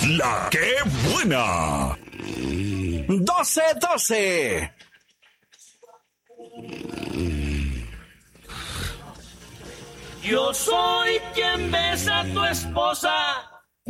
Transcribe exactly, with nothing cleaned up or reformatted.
La que buena. doce doce. Yo soy quien besa a tu esposa